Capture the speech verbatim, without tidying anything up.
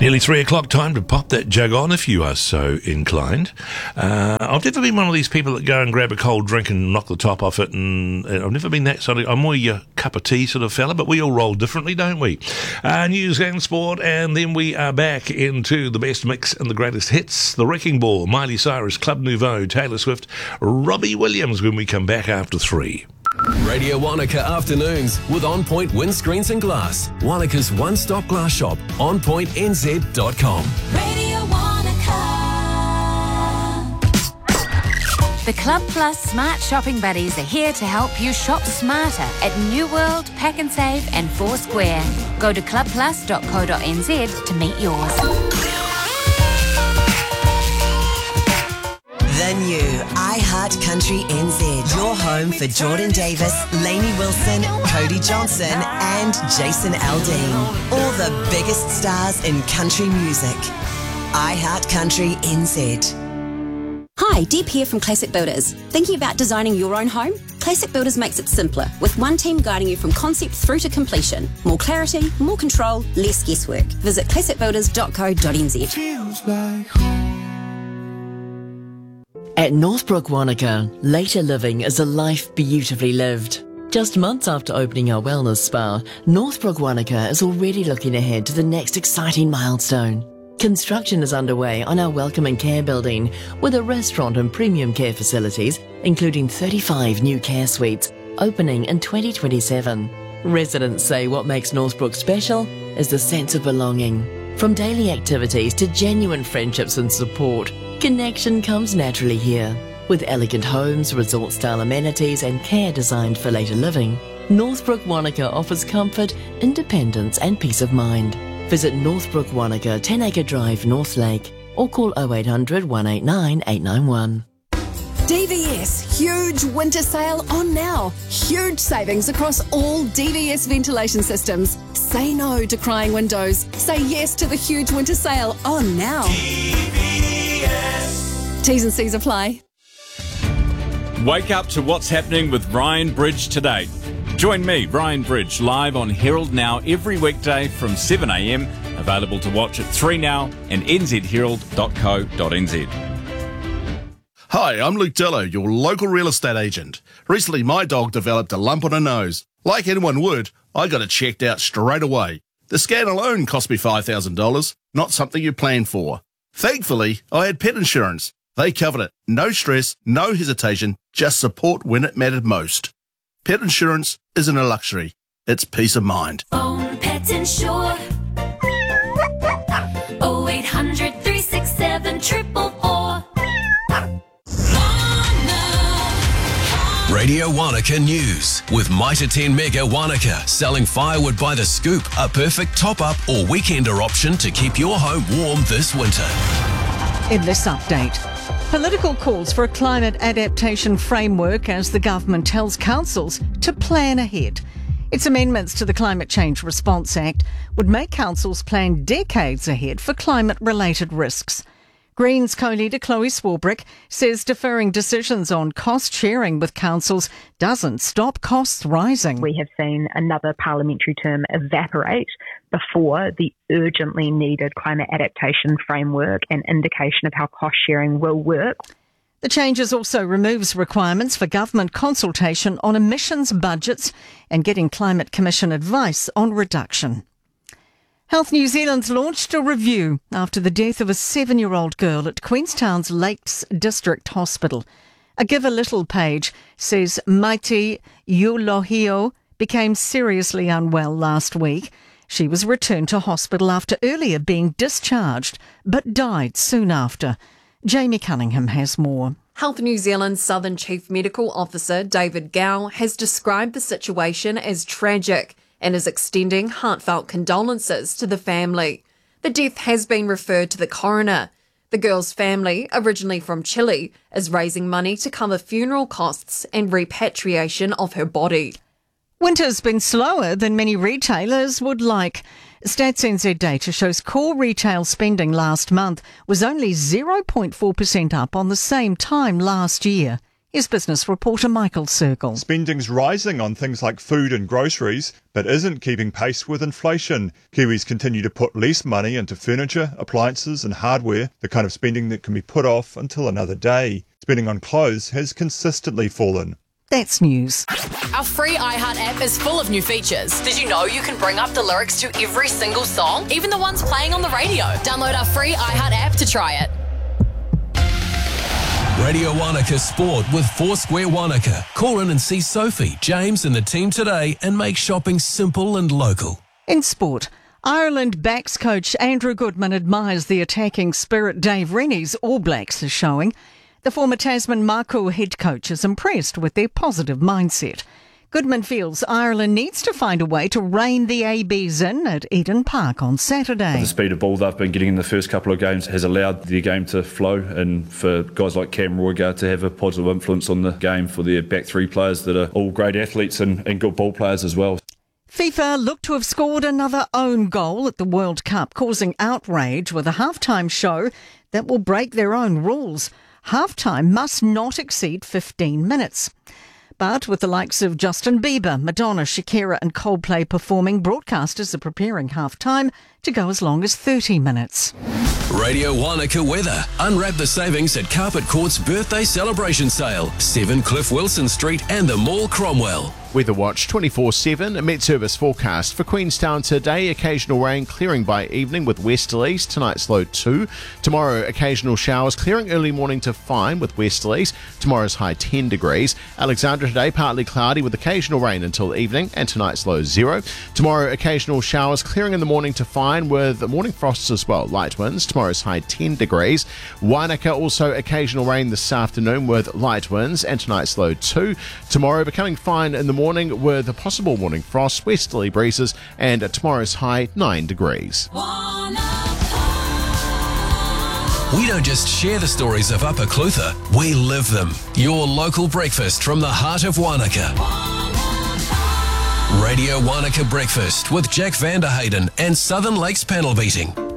Nearly three o'clock, time to pop that jug on if you are so inclined. Uh, I've never been one of these people that go and grab a cold drink and knock the top off it, and, and I've never been that sort of, I'm more your cup of tea sort of fella, but we all roll differently, don't we? Uh, news and sport, and then we are back into the best mix and the greatest hits. The Wrecking Ball, Miley Cyrus, Club Nouveau, Taylor Swift, Robbie Williams when we come back after three. Radio Wanaka Afternoons with On Point Windscreens and Glass. Wanaka's one-stop glass shop. on point n z dot com. Radio Wanaka. The Club Plus Smart Shopping Buddies are here to help you shop smarter at New World, Pack and Save and Foursquare. Go to club plus dot co dot n z to meet yours. The new iHeart Country N Z. Your home for Jordan Davis, Lainey Wilson, Cody Johnson and Jason Aldean. All the biggest stars in country music. iHeart Country N Z. Hi, Deb here from Classic Builders. Thinking about designing your own home? Classic Builders makes it simpler, with one team guiding you from concept through to completion. More clarity, more control, less guesswork. Visit classic builders dot co dot n z. Feels like home. At Northbrook Wanaka, later living is a life beautifully lived. Just months after opening our wellness spa, Northbrook Wanaka is already looking ahead to the next exciting milestone. Construction is underway on our Welcome and Care building, with a restaurant and premium care facilities, including thirty-five new care suites, opening in twenty twenty-seven. Residents say what makes Northbrook special is the sense of belonging. From daily activities to genuine friendships and support, connection comes naturally here. With elegant homes, resort-style amenities and care designed for later living, Northbrook Wanaka offers comfort, independence and peace of mind. Visit Northbrook Wanaka, ten acre Drive, North Lake, or call oh eight hundred, one eight nine, eight nine one. D V S, huge winter sale on now. Huge savings across all D V S ventilation systems. Say no to crying windows. Say yes to the huge winter sale on now. D V S. T's and C's apply. Wake up to what's happening with Ryan Bridge today. Join me, Ryan Bridge, live on Herald Now every weekday from seven a m. Available to watch at three now and n z herald dot co dot n z. Hi, I'm Luke Dillo, your local real estate agent. Recently, my dog developed a lump on her nose. Like anyone would, I got it checked out straight away. The scan alone cost me five thousand dollars, not something you plan for. Thankfully, I had pet insurance. They covered it. No stress, no hesitation, just support when it mattered most. Pet insurance isn't a luxury, it's peace of mind. Own Pet Insure. oh eight hundred, three six seven, four four four. Radio Wanaka News with Mitre ten Mega Wanaka, selling firewood by the scoop, a perfect top-up or weekender option to keep your home warm this winter. In this update, political calls for a climate adaptation framework as the government tells councils to plan ahead. Its amendments to the Climate Change Response Act would make councils plan decades ahead for climate-related risks. Greens co-leader Chloe Swarbrick says deferring decisions on cost sharing with councils doesn't stop costs rising. We have seen another parliamentary term evaporate before the urgently needed climate adaptation framework and indication of how cost sharing will work. The changes also removes requirements for government consultation on emissions budgets and getting Climate Commission advice on reduction. Health New Zealand's launched a review after the death of a seven-year-old girl at Queenstown's Lakes District Hospital. A Give a Little page says Maiti Ulohio became seriously unwell last week. She was returned to hospital after earlier being discharged, but died soon after. Jamie Cunningham has more. Health New Zealand's Southern Chief Medical Officer David Gow has described the situation as tragic and is extending heartfelt condolences to the family. The death has been referred to the coroner. The girl's family, originally from Chile, is raising money to cover funeral costs and repatriation of her body. Winter's been slower than many retailers would like. Stats N Z data shows core retail spending last month was only zero point four percent up on the same time last year. Here's business reporter Michael Circle. Spending's rising on things like food and groceries, but isn't keeping pace with inflation. Kiwis continue to put less money into furniture, appliances and hardware, the kind of spending that can be put off until another day. Spending on clothes has consistently fallen. That's news. Our free iHeart app is full of new features. Did you know you can bring up the lyrics to every single song, even the ones playing on the radio? Download our free iHeart app to try it. Radio Wanaka Sport with Foursquare Wanaka. Call in and see Sophie, James and the team today and make shopping simple and local. In sport, Ireland backs coach Andrew Goodman admires the attacking spirit Dave Rennie's All Blacks is showing. The former Tasman Mako head coach is impressed with their positive mindset. Goodman feels Ireland needs to find a way to rein the A Bs in at Eden Park on Saturday. The speed of ball they've been getting in the first couple of games has allowed their game to flow, and for guys like Cam Roygaard to have a positive influence on the game for their back three players that are all great athletes and, and good ball players as well. FIFA look to have scored another own goal at the World Cup, causing outrage with a halftime show that will break their own rules. Halftime must not exceed fifteen minutes. But with the likes of Justin Bieber, Madonna, Shakira and Coldplay performing, broadcasters are preparing halftime to go as long as thirty minutes. Radio Wanaka weather. Unwrap the savings at Carpet Court's birthday celebration sale. seven Cliff Wilson Street and the Mall Cromwell. Weather Watch twenty-four seven, a Met Service forecast for Queenstown today. Occasional rain clearing by evening with westerlies. Tonight's low two. Tomorrow, occasional showers clearing early morning to fine with westerlies. Tomorrow's high ten degrees. Alexandra today, partly cloudy with occasional rain until evening and tonight's low zero. Tomorrow, occasional showers clearing in the morning to fine with morning frosts as well. Light winds. Tomorrow's high ten degrees. Wanaka also occasional rain this afternoon with light winds and tonight's low two. Tomorrow becoming fine in the morning. Morning with a possible morning frost, westerly breezes, and at tomorrow's high nine degrees. We don't just share the stories of Upper Clutha, we live them. Your local breakfast from the heart of Wanaka. Radio Wanaka Breakfast with Jack Vanderhayden and Southern Lakes Panel Beating.